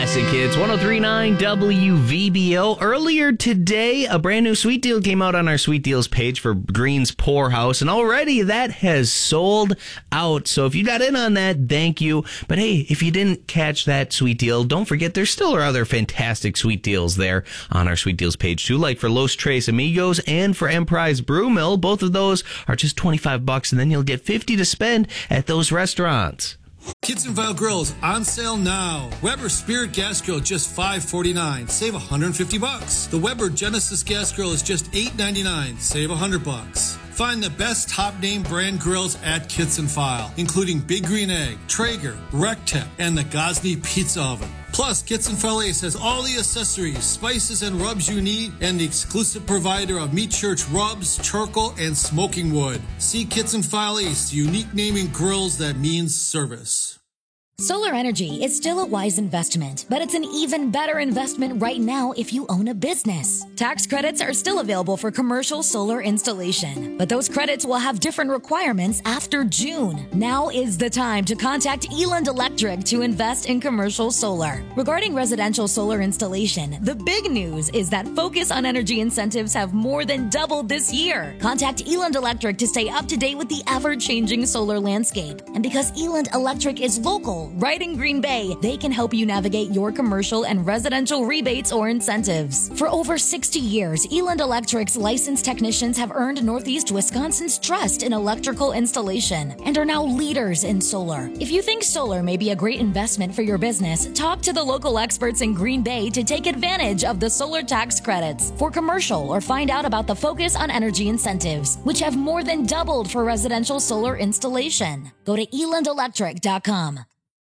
Classic Hits, 103.9 WVBO. Earlier today, a brand new sweet deal came out on our sweet deals page for Green's Poorhouse, and already that has sold out. So if you got in on that, thank you. But hey, if you didn't catch that sweet deal, don't forget there still are other fantastic sweet deals there on our sweet deals page too, like for Los Tres Amigos and for Emprise Brew Mill. Both of those are just $25, and then you'll get $50 to spend at those restaurants. Kitzenville Grills on sale now. Weber Spirit Gas Grill just $5.49. Save $150. The Weber Genesis Gas Grill is just $8.99. Save $100. Find the best top name brand grills at Kitzenfile, including Big Green Egg, Traeger, Rectech, and the Gosney Pizza Oven. Plus, Kitzenfile Ace has all the accessories, spices, and rubs you need, and the exclusive provider of Meat Church rubs, charcoal, and smoking wood. See Kitzenfile Ace, the unique naming grills that means service. Solar energy is still a wise investment, but it's an even better investment right now if you own a business. Tax credits are still available for commercial solar installation, but those credits will have different requirements after June. Now is the time to contact Eland Electric to invest in commercial solar. Regarding residential solar installation, the big news is that Focus on Energy incentives have more than doubled this year. Contact Eland Electric to stay up to date with the ever-changing solar landscape. And because Eland Electric is local, right in Green Bay, they can help you navigate your commercial and residential rebates or incentives. For over 60 years, Eland Electric's licensed technicians have earned Northeast Wisconsin's trust in electrical installation and are now leaders in solar. If you think solar may be a great investment for your business, talk to the local experts in Green Bay to take advantage of the solar tax credits for commercial, or find out about the Focus on Energy incentives, which have more than doubled for residential solar installation. Go to elandelectric.com.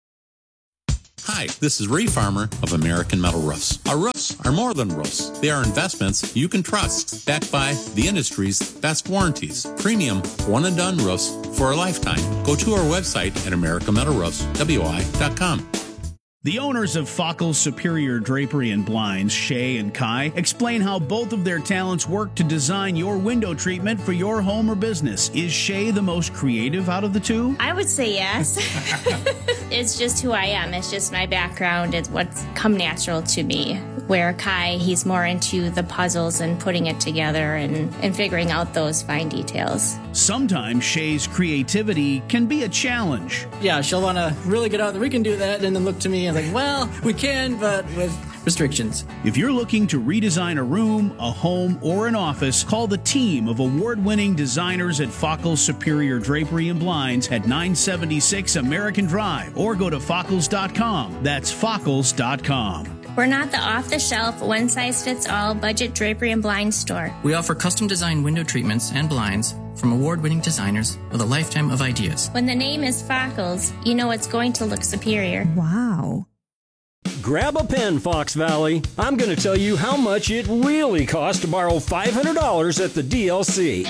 Hi, this is Ray Farmer of American Metal Roofs. Our roofs are more than roofs. They are investments you can trust, backed by the industry's best warranties. Premium one-and-done roofs for a lifetime. Go to our website at americanmetalroofswi.com. The owners of Fockel's Superior Drapery and Blinds, Shay and Kai, explain how both of their talents work to design your window treatment for your home or business. Is Shay the most creative out of the two? I would say yes. It's just who I am. It's just my background. It's what's come natural to me. Where Kai, he's more into the puzzles and putting it together and figuring out those fine details. Sometimes Shay's creativity can be a challenge. Yeah, she'll want to really get out there. We can do that, and then look to me and like, well, we can, but with restrictions. If you're looking to redesign a room, a home, or an office, call the team of award-winning designers at Fockel's Superior Drapery and Blinds at 976 American Drive, or go to Fockles.com. That's Fockles.com. We're not the off-the-shelf, one-size-fits-all budget drapery and blind store. We offer custom-designed window treatments and blinds from award-winning designers with a lifetime of ideas. When the name is Fockles, you know it's going to look superior. Wow. Grab a pen, Fox Valley. I'm going to tell you how much it really costs to borrow $500 at the DLC.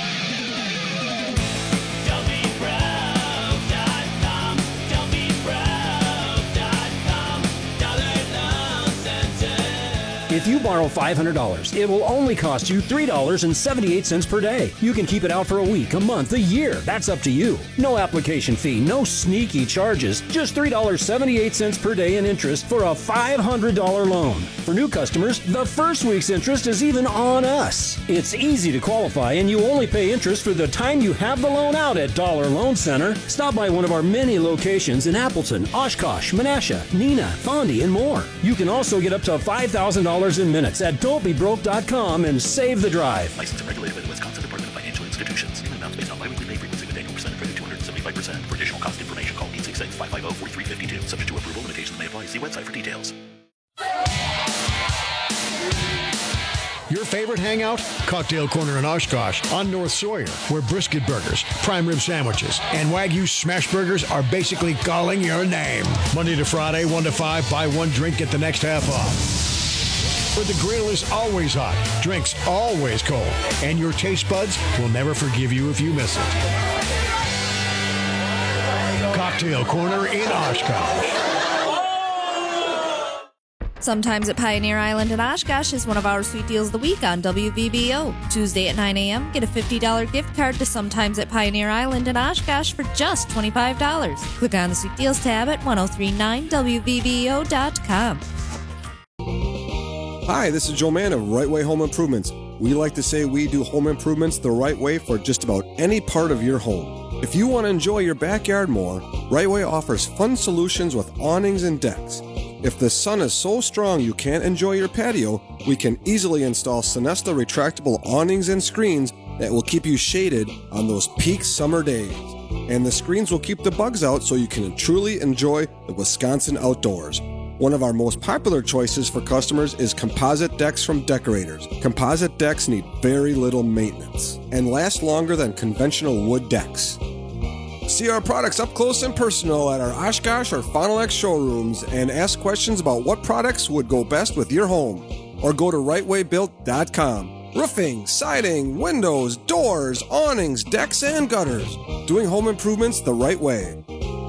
If you borrow $500, it will only cost you $3.78 per day. You can keep it out for a week, a month, a year. That's up to you. No application fee, no sneaky charges. Just $3.78 per day in interest for a $500 loan. For new customers, the first week's interest is even on us. It's easy to qualify, and you only pay interest for the time you have the loan out at Dollar Loan Center. Stop by one of our many locations in Appleton, Oshkosh, Menasha, Neenah, Fondy, and more. You can also get up to $5,000 in minutes at don'tbebroke.com and save the drive. Licensed and regulated by the Wisconsin Department of Financial Institutions. Payment amounts based on biweekly pay frequency with annual percentage rate of 275%. For additional cost information, call 866-550-4352. Subject to approval, limitations may apply. See website for details. Your favorite hangout? Cocktail Corner in Oshkosh on North Sawyer, where brisket burgers, prime rib sandwiches, and Wagyu smash burgers are basically calling your name. Monday to Friday, 1 to 5, buy one drink, get the next half off. Where the grill is always hot, drinks always cold, and your taste buds will never forgive you if you miss it. Cocktail Corner in Oshkosh. Sometimes at Pioneer Island in Oshkosh is one of our sweet deals of the week on WVBO. Tuesday at 9 a.m., get a $50 gift card to Sometimes at Pioneer Island in Oshkosh for just $25. Click on the Sweet Deals tab at 1039wvbo.com. Hi, this is Joe Mann of Right Way Home Improvements. We like to say we do home improvements the right way for just about any part of your home. If you want to enjoy your backyard more, Right Way offers fun solutions with awnings and decks. If the sun is so strong you can't enjoy your patio, we can easily install Sonesta retractable awnings and screens that will keep you shaded on those peak summer days. And the screens will keep the bugs out so you can truly enjoy the Wisconsin outdoors. One of our most popular choices for customers is composite decks from Decorators. Composite decks need very little maintenance and last longer than conventional wood decks. See our products up close and personal at our Oshkosh or Fond du Lac showrooms and ask questions about what products would go best with your home. Or go to rightwaybuilt.com. Roofing, siding, windows, doors, awnings, decks, and gutters. Doing home improvements the right way.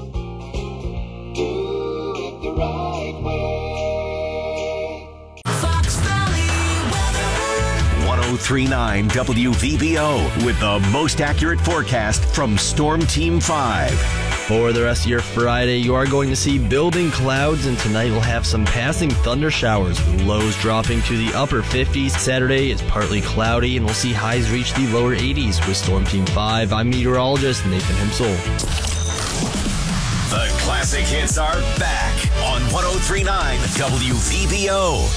1039 WVBO with the most accurate forecast from Storm Team 5. For the rest of your Friday, you are going to see building clouds, and tonight we'll have some passing thunder showers with lows dropping to the upper 50s. Saturday is partly cloudy, and we'll see highs reach the lower 80s with Storm Team 5. I'm meteorologist Nathan Himsel. The classic hits are back on 1039 WVBO.